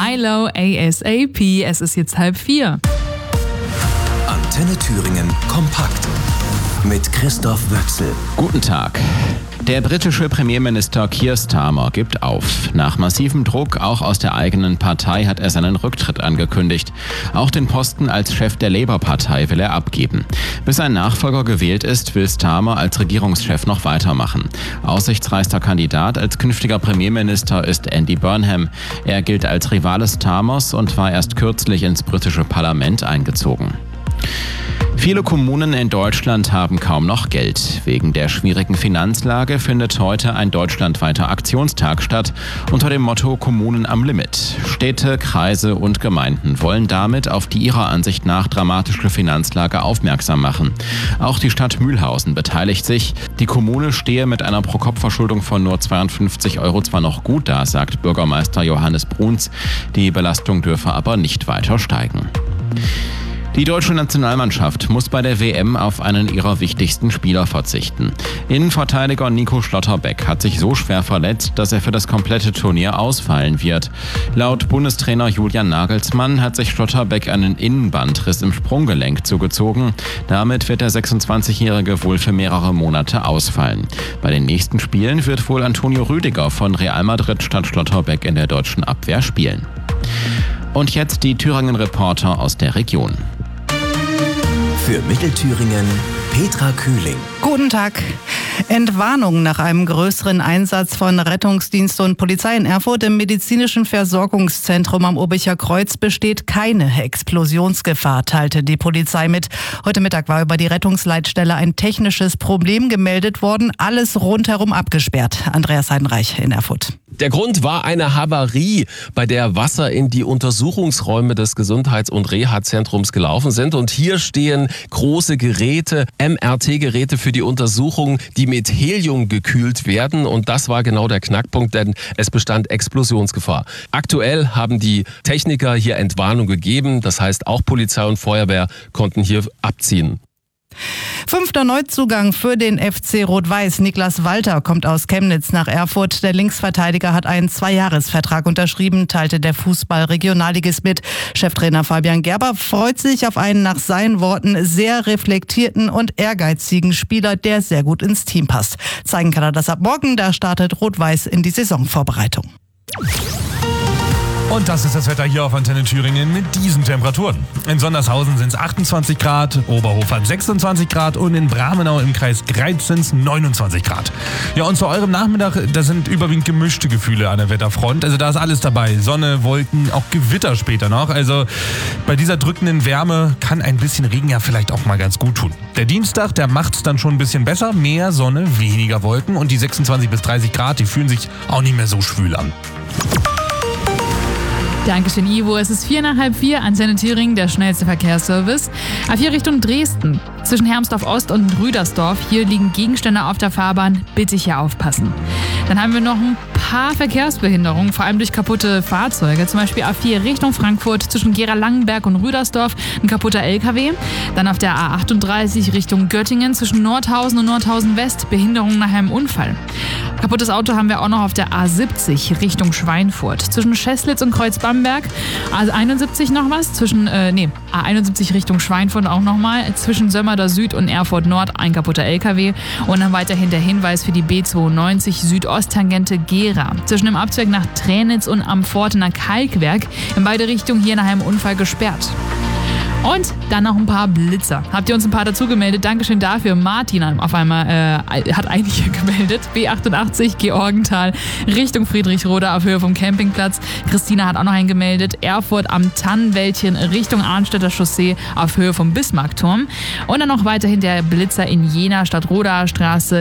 Milo ASAP. Es ist jetzt 3:30. Antenne Thüringen kompakt mit Christoph Wöchsel. Guten Tag. Der britische Premierminister Keir Starmer gibt auf. Nach massivem Druck, auch aus der eigenen Partei, hat er seinen Rücktritt angekündigt. Auch den Posten als Chef der Labour-Partei will er abgeben. Bis ein Nachfolger gewählt ist, will Starmer als Regierungschef noch weitermachen. Aussichtsreichster Kandidat als künftiger Premierminister ist Andy Burnham. Er gilt als Rivale Starmers und war erst kürzlich ins britische Parlament eingezogen. Viele Kommunen in Deutschland haben kaum noch Geld. Wegen der schwierigen Finanzlage findet heute ein deutschlandweiter Aktionstag statt unter dem Motto Kommunen am Limit. Städte, Kreise und Gemeinden wollen damit auf die ihrer Ansicht nach dramatische Finanzlage aufmerksam machen. Auch die Stadt Mühlhausen beteiligt sich. Die Kommune stehe mit einer Pro-Kopf-Verschuldung von nur 52 € zwar noch gut da, sagt Bürgermeister Johannes Bruns. Die Belastung dürfe aber nicht weiter steigen. Die deutsche Nationalmannschaft muss bei der WM auf einen ihrer wichtigsten Spieler verzichten. Innenverteidiger Nico Schlotterbeck hat sich so schwer verletzt, dass er für das komplette Turnier ausfallen wird. Laut Bundestrainer Julian Nagelsmann hat sich Schlotterbeck einen Innenbandriss im Sprunggelenk zugezogen. Damit wird der 26-Jährige wohl für mehrere Monate ausfallen. Bei den nächsten Spielen wird wohl Antonio Rüdiger von Real Madrid statt Schlotterbeck in der deutschen Abwehr spielen. Und jetzt die Thüringen-Reporter aus der Region. Für Mittelthüringen Petra Kühling. Guten Tag. Entwarnung nach einem größeren Einsatz von Rettungsdienst und Polizei in Erfurt im medizinischen Versorgungszentrum am Urbicher Kreuz besteht keine Explosionsgefahr, teilte die Polizei mit. Heute Mittag war über die Rettungsleitstelle ein technisches Problem gemeldet worden, alles rundherum abgesperrt. Andreas Heidenreich in Erfurt. Der Grund war eine Havarie, bei der Wasser in die Untersuchungsräume des Gesundheits- und Reha-Zentrums gelaufen sind. Und hier stehen große Geräte, MRT-Geräte für die Untersuchung, die mit Helium gekühlt werden. Und das war genau der Knackpunkt, denn es bestand Explosionsgefahr. Aktuell haben die Techniker hier Entwarnung gegeben. Das heißt, auch Polizei und Feuerwehr konnten hier abziehen. 5. Neuzugang für den FC Rot-Weiß. Niklas Walter kommt aus Chemnitz nach Erfurt. Der Linksverteidiger hat einen 2-Jahres-Vertrag unterschrieben, teilte der Fußball-Regionalligist mit. Cheftrainer Fabian Gerber freut sich auf einen nach seinen Worten sehr reflektierten und ehrgeizigen Spieler, der sehr gut ins Team passt. Zeigen kann er das ab morgen, da startet Rot-Weiß in die Saisonvorbereitung. Und das ist das Wetter hier auf Antenne Thüringen mit diesen Temperaturen. In Sondershausen sind es 28 Grad, Oberhof hat 26 Grad und in Bramenau im Kreis Greiz sind es 29 Grad. Ja, und zu eurem Nachmittag, da sind überwiegend gemischte Gefühle an der Wetterfront. Also da ist alles dabei. Sonne, Wolken, auch Gewitter später noch. Also bei dieser drückenden Wärme kann ein bisschen Regen ja vielleicht auch mal ganz gut tun. Der Dienstag, der macht es dann schon ein bisschen besser. Mehr Sonne, weniger Wolken und die 26 bis 30 Grad, die fühlen sich auch nicht mehr so schwül an. Dankeschön, Ivo. Es ist 4:45, Antenne Thüringen, der schnellste Verkehrsservice. A4 Richtung Dresden. Zwischen Hermsdorf Ost und Rüdersdorf. Hier liegen Gegenstände auf der Fahrbahn. Bitte hier aufpassen. Dann haben wir noch ein paar Verkehrsbehinderungen, vor allem durch kaputte Fahrzeuge. Zum Beispiel A4 Richtung Frankfurt zwischen Gera-Langenberg und Rüdersdorf. Ein kaputter LKW. Dann auf der A38 Richtung Göttingen zwischen Nordhausen und Nordhausen West. Behinderung nach einem Unfall. Kaputtes Auto haben wir auch noch auf der A70 Richtung Schweinfurt. Zwischen Scheßlitz und Kreuzbamberg. A71 noch was. A71 Richtung Schweinfurt auch nochmal. Zwischen Sömmerda Süd und Erfurt Nord ein kaputter LKW. Und dann weiterhin der Hinweis für die B92 Südosttangente Gera. Zwischen dem Abzweig nach Tränitz und am Pfortener Kalkwerk. In beide Richtungen hier nach einem Unfall gesperrt. Und dann noch ein paar Blitzer. Habt ihr uns ein paar dazu gemeldet? Dankeschön dafür. Martin auf einmal hat einige gemeldet. B88 Georgenthal Richtung Friedrichroda auf Höhe vom Campingplatz. Christina hat auch noch einen gemeldet. Erfurt am Tannenwäldchen Richtung Arnstädter Chaussee auf Höhe vom Bismarckturm. Und dann noch weiterhin der Blitzer in Jena Stadtrodaer Straße